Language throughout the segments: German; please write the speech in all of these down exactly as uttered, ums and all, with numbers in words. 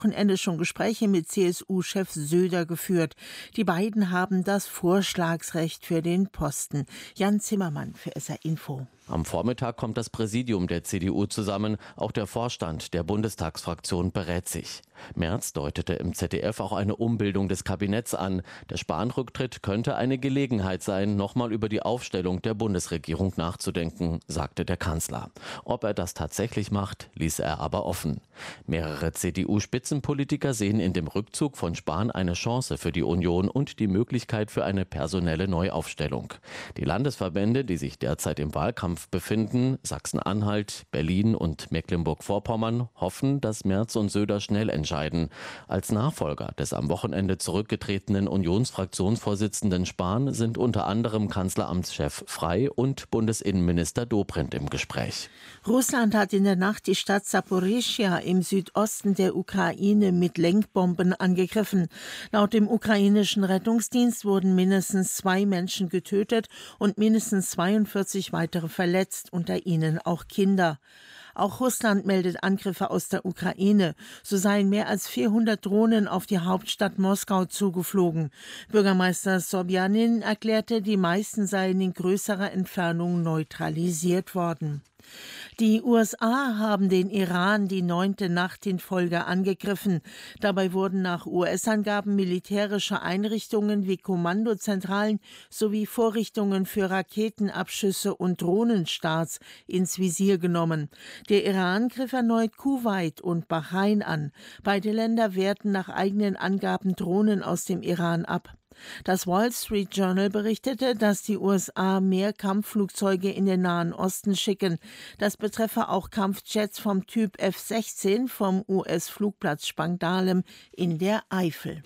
Wochenende schon Gespräche mit C S U-Chef Söder geführt. Die beiden haben das Vorschlagsrecht für den Posten. Jan Zimmermann für S R Info. Am Vormittag kommt das Präsidium der C D U zusammen. Auch der Vorstand der Bundestagsfraktion berät sich. Merz deutete im Z D F auch eine Umbildung des Kabinetts an. Der Spahn-Rücktritt könnte eine Gelegenheit sein, nochmal über die Aufstellung der Bundesregierung nachzudenken, sagte der Kanzler. Ob er das tatsächlich macht, ließ er aber offen. Mehrere C D U-Spitzenpolitiker sehen in dem Rückzug von Spahn eine Chance für die Union und die Möglichkeit für eine personelle Neuaufstellung. Die Landesverbände, die sich derzeit im Wahlkampf befinden, Sachsen-Anhalt, Berlin und Mecklenburg-Vorpommern, hoffen, dass Merz und Söder schnell entscheiden. Als Nachfolger des am Wochenende zurückgetretenen Unionsfraktionsvorsitzenden Spahn sind unter anderem Kanzleramtschef Frey und Bundesinnenminister Dobrindt im Gespräch. Russland hat in der Nacht die Stadt Saporischschja im Südosten der Ukraine mit Lenkbomben angegriffen. Laut dem ukrainischen Rettungsdienst wurden mindestens zwei Menschen getötet und mindestens zweiundvierzig weitere verletzt, unter ihnen auch Kinder. Auch Russland meldet Angriffe aus der Ukraine. So seien mehr als vierhundert Drohnen auf die Hauptstadt Moskau zugeflogen. Bürgermeister Sobjanin erklärte, die meisten seien in größerer Entfernung neutralisiert worden. Die U S A haben den Iran die neunte Nacht in Folge angegriffen. Dabei wurden nach U S-Angaben militärische Einrichtungen wie Kommandozentralen sowie Vorrichtungen für Raketenabschüsse und Drohnenstarts ins Visier genommen. Der Iran griff erneut Kuwait und Bahrain an. Beide Länder wehrten nach eigenen Angaben Drohnen aus dem Iran ab. Das Wall Street Journal berichtete, dass die U S A mehr Kampfflugzeuge in den Nahen Osten schicken. Das betreffe auch Kampfjets vom Typ F sechzehn vom U S-Flugplatz Spangdahlem in der Eifel.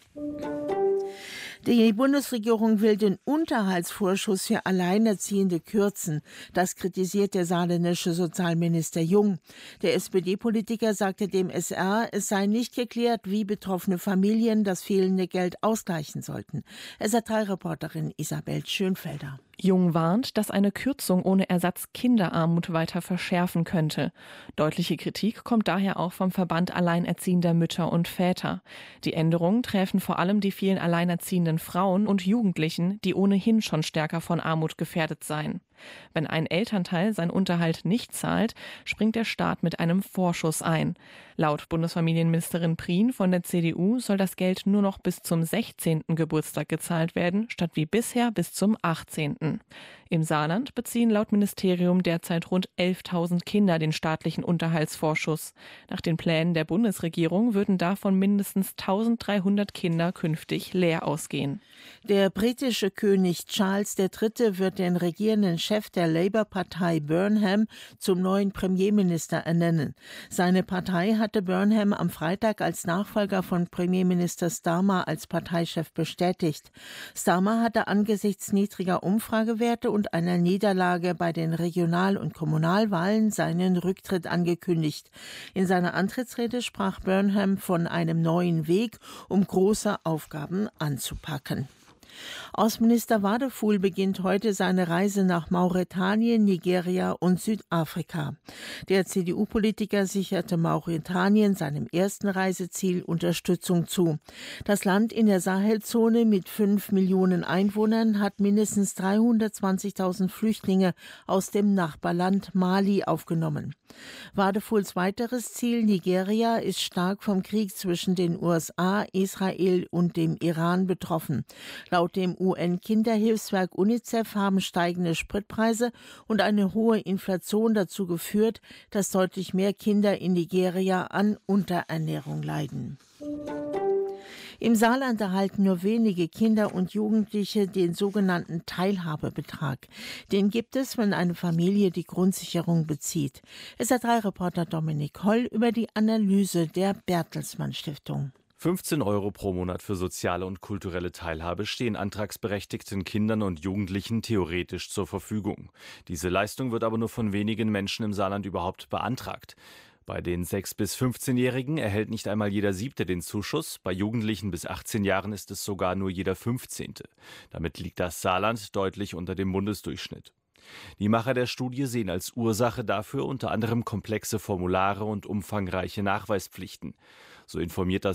Die Bundesregierung will den Unterhaltsvorschuss für Alleinerziehende kürzen. Das kritisiert der saarländische Sozialminister Jung. Der S P D-Politiker sagte dem S R, es sei nicht geklärt, wie betroffene Familien das fehlende Geld ausgleichen sollten. S R drei Reporterin Isabel Schönfelder. Jung warnt, dass eine Kürzung ohne Ersatz Kinderarmut weiter verschärfen könnte. Deutliche Kritik kommt daher auch vom Verband Alleinerziehender Mütter und Väter. Die Änderungen treffen vor allem die vielen alleinerziehenden Frauen und Jugendlichen, die ohnehin schon stärker von Armut gefährdet seien. Wenn ein Elternteil seinen Unterhalt nicht zahlt, springt der Staat mit einem Vorschuss ein. Laut Bundesfamilienministerin Prien von der C D U soll das Geld nur noch bis zum sechzehnten Geburtstag gezahlt werden, statt wie bisher bis zum achtzehnten Im Saarland beziehen laut Ministerium derzeit rund elftausend Kinder den staatlichen Unterhaltsvorschuss. Nach den Plänen der Bundesregierung würden davon mindestens eintausenddreihundert Kinder künftig leer ausgehen. Der britische König Charles der Dritte wird den regierenden Chef der Labour-Partei Burnham zum neuen Premierminister ernennen. Seine Partei hatte Burnham am Freitag als Nachfolger von Premierminister Starmer als Parteichef bestätigt. Starmer hatte angesichts niedriger Umfragewerte und einer Niederlage bei den Regional- und Kommunalwahlen seinen Rücktritt angekündigt. In seiner Antrittsrede sprach Burnham von einem neuen Weg, um große Aufgaben anzupacken. Außenminister Wadefuhl beginnt heute seine Reise nach Mauretanien, Nigeria und Südafrika. Der C D U-Politiker sicherte Mauretanien, seinem ersten Reiseziel, Unterstützung zu. Das Land in der Sahelzone mit fünf Millionen Einwohnern hat mindestens dreihundertzwanzigtausend Flüchtlinge aus dem Nachbarland Mali aufgenommen. Wadefuhls weiteres Ziel, Nigeria, ist stark vom Krieg zwischen den U S A, Israel und dem Iran betroffen. Laut dem U N-Kinderhilfswerk UNICEF haben steigende Spritpreise und eine hohe Inflation dazu geführt, dass deutlich mehr Kinder in Nigeria an Unterernährung leiden. Im Saarland erhalten nur wenige Kinder und Jugendliche den sogenannten Teilhabebetrag. Den gibt es, wenn eine Familie die Grundsicherung bezieht. S R drei Reporter Dominik Holl über die Analyse der Bertelsmann Stiftung. fünfzehn Euro pro Monat für soziale und kulturelle Teilhabe stehen antragsberechtigten Kindern und Jugendlichen theoretisch zur Verfügung. Diese Leistung wird aber nur von wenigen Menschen im Saarland überhaupt beantragt. Bei den sechs- bis fünfzehnjährigen erhält nicht einmal jeder Siebte den Zuschuss. Bei Jugendlichen bis achtzehn Jahren ist es sogar nur jeder Fünfzehnte. Damit liegt das Saarland deutlich unter dem Bundesdurchschnitt. Die Macher der Studie sehen als Ursache dafür unter anderem komplexe Formulare und umfangreiche Nachweispflichten. So informiert das